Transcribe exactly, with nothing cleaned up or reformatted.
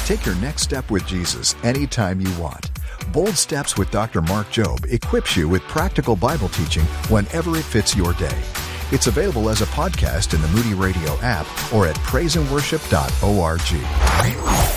Take your next step with Jesus anytime you want. Bold Steps with Doctor Mark Jobe equips you with practical Bible teaching whenever it fits your day. It's available as a podcast in the Moody Radio app or at praise and worship dot org.